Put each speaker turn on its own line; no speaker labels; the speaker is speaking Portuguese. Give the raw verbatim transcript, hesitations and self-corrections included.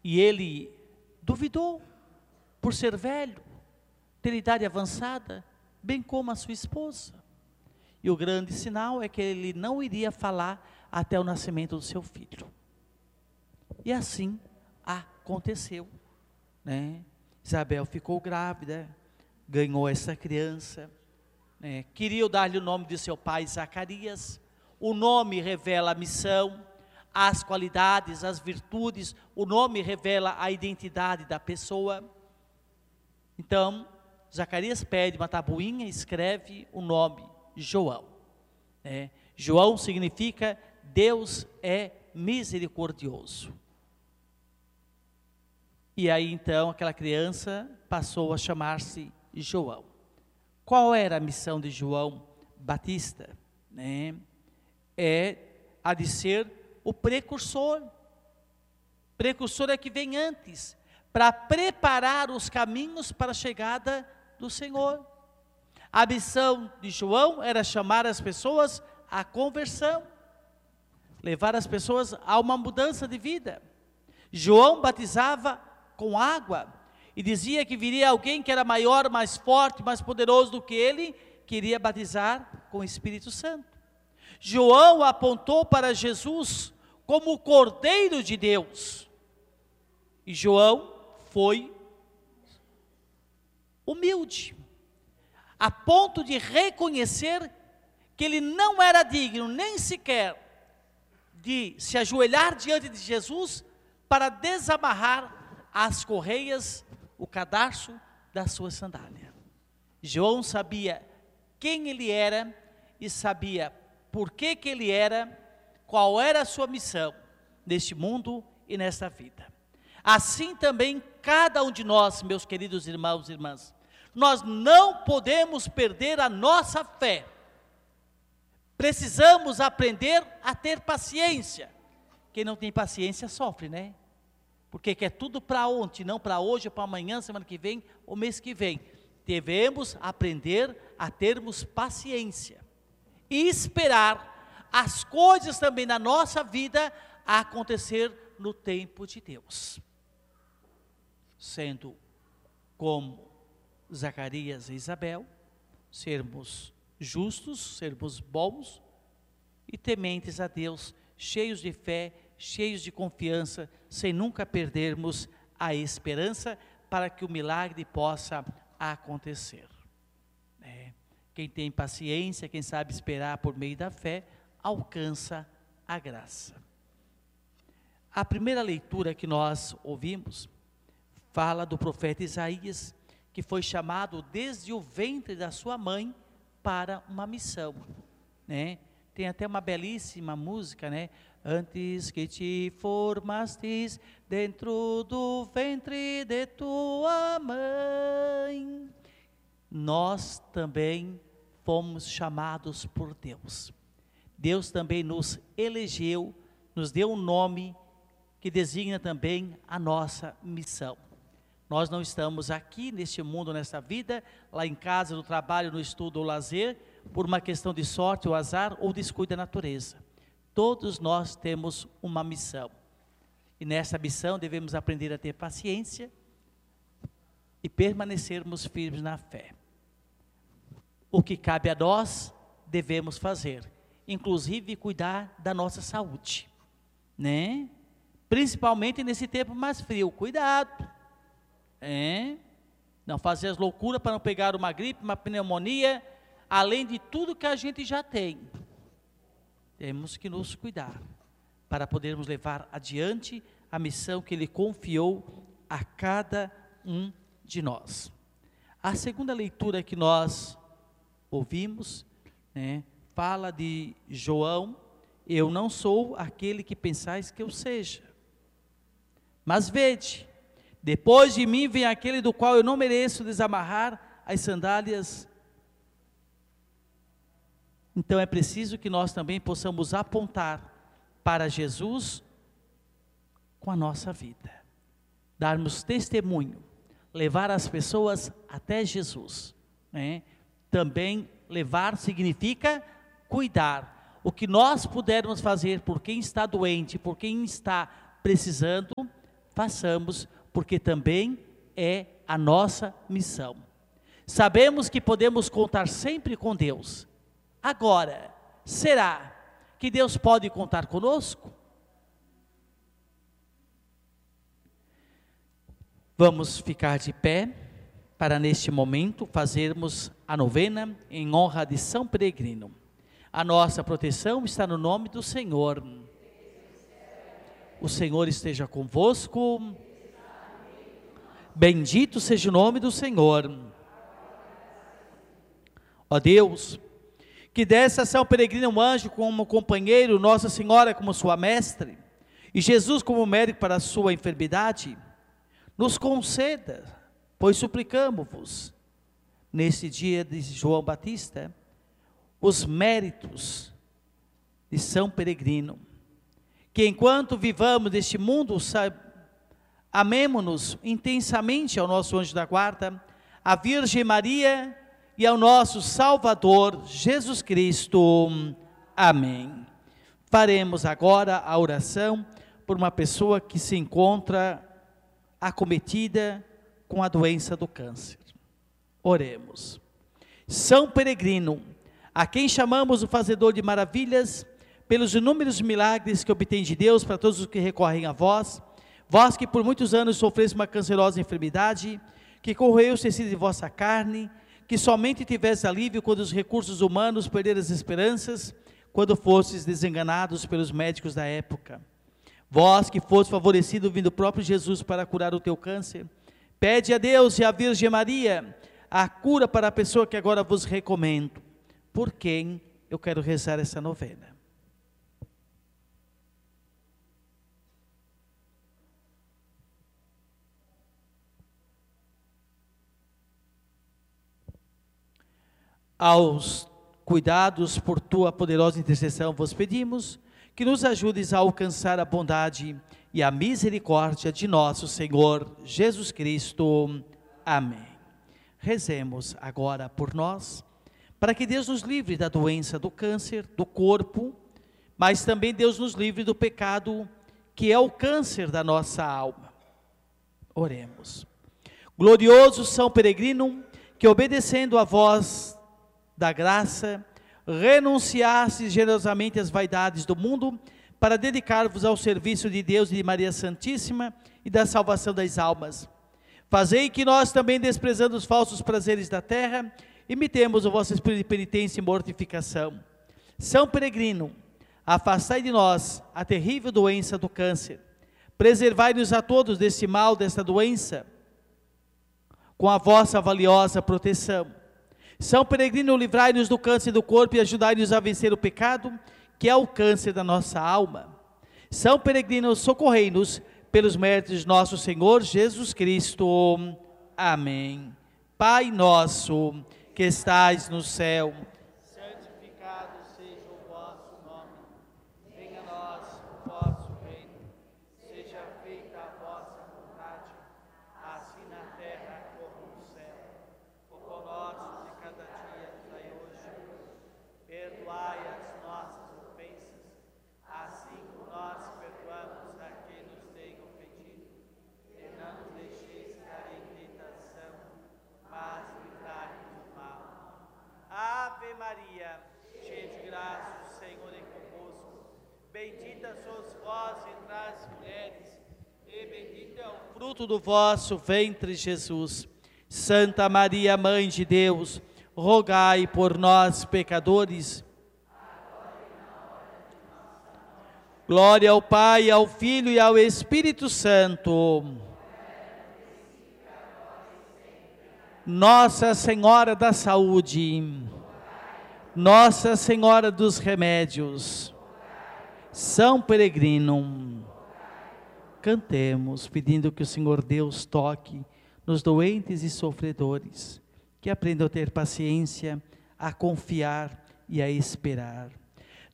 E ele duvidou, por ser velho, ter idade avançada, bem como a sua esposa. E o grande sinal é que ele não iria falar até o nascimento do seu filho. E assim aconteceu, né? Isabel ficou grávida, ganhou essa criança, né? Queria dar-lhe o nome de seu pai, Zacarias. O nome revela a missão, as qualidades, as virtudes. O nome revela a identidade da pessoa. Então, Zacarias pede uma tabuinha e escreve o nome, João. Né? João significa Deus é misericordioso. E aí então aquela criança passou a chamar-se João. Qual era a missão de João Batista? Né? É a de ser o precursor. Precursor é que vem antes, para preparar os caminhos para a chegada do Senhor. A missão de João era chamar as pessoas à conversão, levar as pessoas a uma mudança de vida. João batizava com água e dizia que viria alguém que era maior, mais forte, mais poderoso do que ele, que iria batizar com o Espírito Santo. João apontou para Jesus como o Cordeiro de Deus. E João foi humilde, a ponto de reconhecer que ele não era digno nem sequer de se ajoelhar diante de Jesus para desamarrar as correias, o cadarço da sua sandália. João sabia quem ele era e sabia por que que ele era, qual era a sua missão neste mundo e nesta vida. Assim também cada um de nós, meus queridos irmãos e irmãs, nós não podemos perder a nossa fé. Precisamos aprender a ter paciência. Quem não tem paciência sofre, né? Porque quer tudo para ontem, não para hoje, para amanhã, semana que vem, ou mês que vem. Devemos aprender a termos paciência e esperar as coisas também na nossa vida a acontecer no tempo de Deus. Sendo como Zacarias e Isabel, sermos justos, sermos bons e tementes a Deus, cheios de fé, cheios de confiança, sem nunca perdermos a esperança para que o milagre possa acontecer. É. Quem tem paciência, quem sabe esperar por meio da fé, alcança a graça. A primeira leitura que nós ouvimos fala do profeta Isaías, que foi chamado desde o ventre da sua mãe para uma missão, né? Tem até uma belíssima música, né? Antes que te formastes dentro do ventre de tua mãe, nós também fomos chamados por Deus. Deus também nos elegeu, nos deu um nome que designa também a nossa missão. Nós não estamos aqui neste mundo, nesta vida, lá em casa, no trabalho, no estudo ou lazer, por uma questão de sorte ou azar ou descuido da natureza. Todos nós temos uma missão. E nessa missão devemos aprender a ter paciência e permanecermos firmes na fé. O que cabe a nós, devemos fazer, inclusive cuidar da nossa saúde, né? Principalmente nesse tempo mais frio, cuidado. É, não fazer as loucuras para não pegar uma gripe, uma pneumonia, além de tudo que a gente já tem. Temos que nos cuidar, para podermos levar adiante a missão que Ele confiou a cada um de nós. A segunda leitura que nós ouvimos, né, fala de João: eu não sou aquele que pensais que eu seja, mas vede, depois de mim vem aquele do qual eu não mereço desamarrar as sandálias. Então é preciso que nós também possamos apontar para Jesus com a nossa vida, darmos testemunho, levar as pessoas até Jesus, né? Também levar significa cuidar. O que nós pudermos fazer por quem está doente, por quem está precisando, façamos, porque também é a nossa missão. Sabemos que podemos contar sempre com Deus. Agora, será que Deus pode contar conosco? Vamos ficar de pé para neste momento fazermos a novena em honra de São Peregrino. A nossa proteção está no nome do Senhor. O Senhor esteja convosco. Bendito seja o nome do Senhor. Ó Deus, que desse a São Peregrino um anjo como companheiro, Nossa Senhora como sua mestre, e Jesus como médico para a sua enfermidade, nos conceda, pois suplicamos-vos, neste dia de João Batista, os méritos de São Peregrino, que enquanto vivamos neste mundo, amemo-nos intensamente ao nosso anjo da guarda, à Virgem Maria e ao nosso Salvador Jesus Cristo. Amém. Faremos agora a oração por uma pessoa que se encontra acometida com a doença do câncer. Oremos. São Peregrino, a quem chamamos o fazedor de maravilhas, pelos inúmeros milagres que obtém de Deus para todos os que recorrem a vós, vós que por muitos anos sofreste uma cancerosa enfermidade, que corroeu o tecido de vossa carne, que somente tivesse alívio quando os recursos humanos perderam as esperanças, quando fostes desenganados pelos médicos da época. Vós que foste favorecido vindo o próprio Jesus para curar o teu câncer, pede a Deus e à Virgem Maria a cura para a pessoa que agora vos recomendo, por quem eu quero rezar essa novena. Aos cuidados por tua poderosa intercessão vos pedimos, que nos ajudes a alcançar a bondade e a misericórdia de nosso Senhor Jesus Cristo. Amém. Rezemos agora por nós, para que Deus nos livre da doença do câncer, do corpo, mas também Deus nos livre do pecado, que é o câncer da nossa alma. Oremos. Glorioso São Peregrino, que obedecendo a voz da graça, renunciaste generosamente às vaidades do mundo, para dedicar-vos ao serviço de Deus e de Maria Santíssima e da salvação das almas. Fazei que nós também, desprezando os falsos prazeres da terra, imitemos o vosso espírito de penitência e mortificação. São Peregrino, afastai de nós a terrível doença do câncer. Preservai-nos a todos deste mal, desta doença, com a vossa valiosa proteção. São Peregrino, livrai-nos do câncer do corpo e ajudai-nos a vencer o pecado, que é o câncer da nossa alma. São Peregrino, socorrei-nos pelos méritos de nosso Senhor Jesus Cristo. Amém. Pai nosso, que estais no céu, santificado seja o vosso nome. Venha a nós o vosso reino. Seja feita a vossa vontade, assim na terra como no céu. O pão nosso de cada dia nos dai hoje. Perdoai as nossas ofensas, assim como nós perdoamos a quem nos tem ofendido. E não nos deixeis cair em tentação, mas livrai-nos do mal. Ave Maria, cheia de graça, o Senhor é convosco. Bendita sois vós entre as mulheres, e bendito é o fruto do vosso ventre, Jesus. Santa Maria, Mãe de Deus, rogai por nós, pecadores. Glória ao Pai, ao Filho e ao Espírito Santo. Nossa Senhora da Saúde, Nossa Senhora dos Remédios, São Peregrino. Cantemos, pedindo que o Senhor Deus toque nos doentes e sofredores, que aprendam a ter paciência, a confiar e a esperar.